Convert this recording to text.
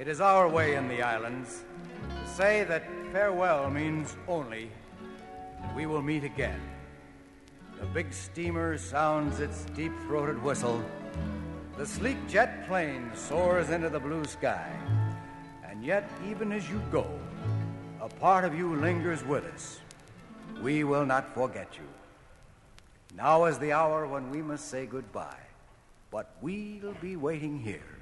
It is our way in the islands to say that farewell means only we will meet again. The big steamer sounds its deep-throated whistle. The sleek jet plane soars into the blue sky. And yet, even as you go, a part of you lingers with us. We will not forget you. Now is the hour when we must say goodbye, but we'll be waiting here